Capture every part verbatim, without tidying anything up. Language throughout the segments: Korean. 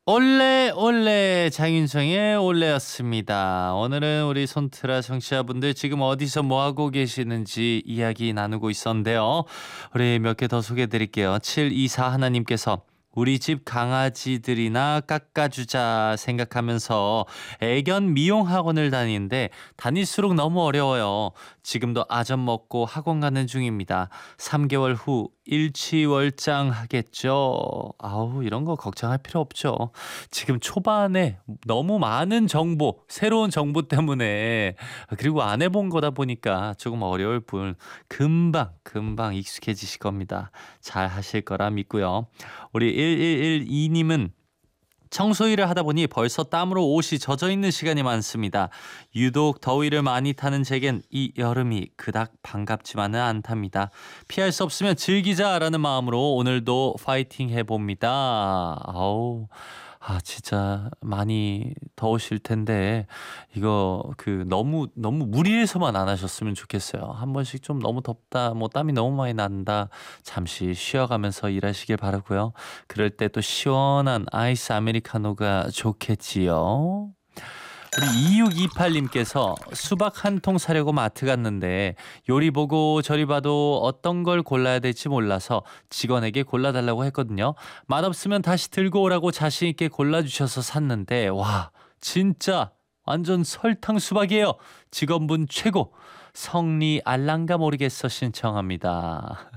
올레 올레 장윤정의 올레였습니다. 오늘은 우리 손트라 청취자분들 지금 어디서 뭐하고 계시는지 이야기 나누고 있었는데요. 우리 몇 개 더 소개해 드릴게요. 칠이사 하나님께서 우리 집 강아지들이나 깎아주자 생각하면서 애견 미용 학원을 다니는데 다닐수록 너무 어려워요. 지금도 아점 먹고 학원 가는 중입니다. 삼 개월 후 일취월장 하겠죠. 아우 이런 거 걱정할 필요 없죠. 지금 초반에 너무 많은 정보, 새로운 정보 때문에 그리고 안 해본 거다 보니까 조금 어려울 뿐 금방 금방 익숙해지실 겁니다. 잘 하실 거라 믿고요. 우리 일일일이님은 청소일을 하다 보니 벌써 땀으로 옷이 젖어 있는 시간이 많습니다. 유독 더위를 많이 타는 제겐 이 여름이 그닥 반갑지만은 않답니다. 피할 수 없으면 즐기자라는 마음으로 오늘도 파이팅 해봅니다. 아우, 아 진짜 많이 더우실 텐데 이거 그 너무 너무 무리해서만 안 하셨으면 좋겠어요. 한 번씩 좀 너무 덥다, 뭐 땀이 너무 많이 난다. 잠시 쉬어가면서 일하시길 바라고요. 그럴 때 또 시원한 아이스 아메리카노가 좋겠지요. 우리 이육이팔님께서 수박 한 통 사려고 마트 갔는데 요리 보고 저리 봐도 어떤 걸 골라야 될지 몰라서 직원에게 골라달라고 했거든요. 맛없으면 다시 들고 오라고 자신 있게 골라주셔서 샀는데 와 진짜 완전 설탕 수박이에요. 직원분 최고. 성리 알랑가 모르겠어 신청합니다.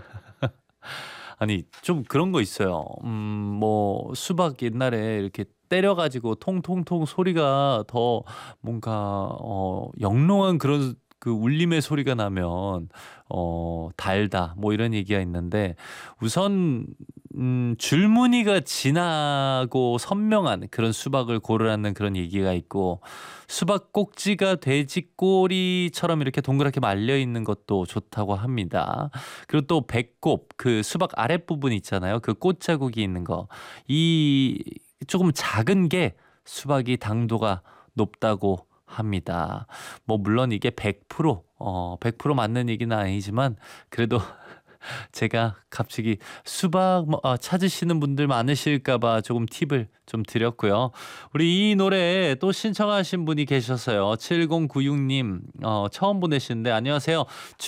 아니 좀 그런 거 있어요. 음 뭐 수박 옛날에 이렇게 때려가지고 통통통 소리가 더 뭔가 어 영롱한 그런 그 울림의 소리가 나면 어 달다 뭐 이런 얘기가 있는데 우선 음 줄무늬가 진하고 선명한 그런 수박을 고르라는 그런 얘기가 있고 수박 꼭지가 돼지 꼬리처럼 이렇게 동그랗게 말려 있는 것도 좋다고 합니다. 그리고 또 배꼽 그 수박 아랫부분 있잖아요. 그 꽃자국이 있는 거. 이 조금 작은 게 수박이 당도가 높다고 합니다. 뭐 물론 이게 백 퍼센트 어 백 퍼센트 맞는 얘기는 아니지만 그래도 제가 갑자기 수박 뭐 아 찾으시는 분들 많으실까 봐 조금 팁을 좀 드렸고요. 우리 이 노래 또 신청하신 분이 계셔서요. 칠공구육님 어 처음 보내시는데 안녕하세요.